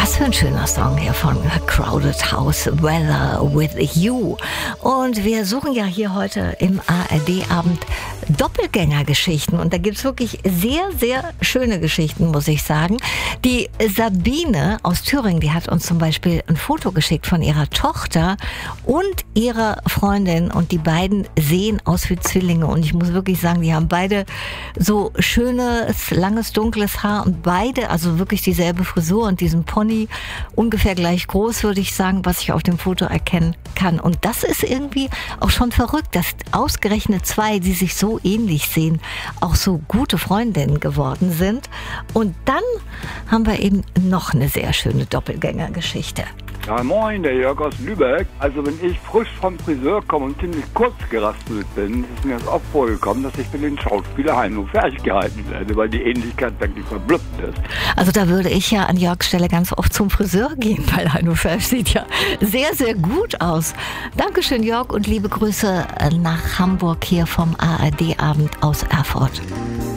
Was für ein schöner Song hier von Crowded House, Weather with You. Und wir suchen ja hier heute im ARD-Abend Doppelgängergeschichten. Und da gibt es wirklich sehr, sehr schöne Geschichten, muss ich sagen. Die Sabine aus Thüringen, die hat uns zum Beispiel ein Foto geschickt von ihrer Tochter und ihrer Freundin. Und die beiden sehen aus wie Zwillinge. Und ich muss wirklich sagen, die haben beide so schönes, langes, dunkles Haar und beide, also wirklich dieselbe Frisur und diesen Pony, ungefähr gleich groß, würde ich sagen, was ich auf dem Foto erkennen kann. Und das ist irgendwie auch schon verrückt, dass ausgerechnet zwei, die sich so ähnlich sehen, auch so gute Freundinnen geworden sind. Und dann haben wir eben noch eine sehr schöne Doppelgängergeschichte. Ja, moin, der Jörg aus Lübeck. Also wenn ich frisch vom Friseur komme und ziemlich kurz geraspelt bin, ist mir das oft vorgekommen, dass ich für den Schauspieler Heino fertig gehalten werde, weil die Ähnlichkeit wirklich verblüffend ist. Also da würde ich ja an Jörgs Stelle ganz oft zum Friseur gehen, weil Heino Ferch sieht ja sehr, sehr gut aus. Dankeschön, Jörg, und liebe Grüße nach Hamburg hier vom ARD-Abend aus Erfurt.